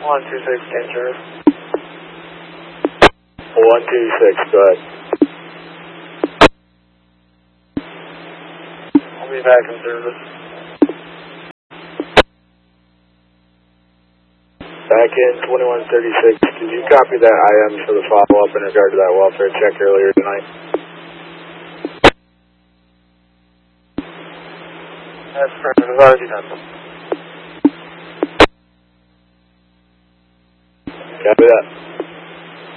126, dangerous. 126, go ahead. I'll be back in service. Back in 2136, did you copy that IM for the follow-up in regard to that welfare check earlier tonight? That's perfect. I've already done them. Copy that.